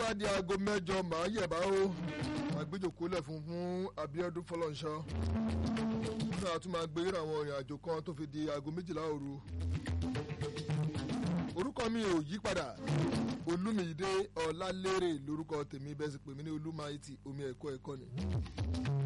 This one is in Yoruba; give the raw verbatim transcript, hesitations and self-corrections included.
bá di aago mẹ́jọ màá yẹ̀bá o àgbéjòkólẹ̀ fún fún Abíọ́dún Fọlọ́nṣọ́ náà tún máa gbé àwọn ìrìn àjò kan tó fi di aago méjìlá òru. orúkọ mi ò yí padà Olúmídé Ọlálérè lórúkọ tèmi bẹ́ẹ̀ sì pè mí ní Olúmáìtì omi ẹ̀kọ́ ẹ̀kọ́ ni.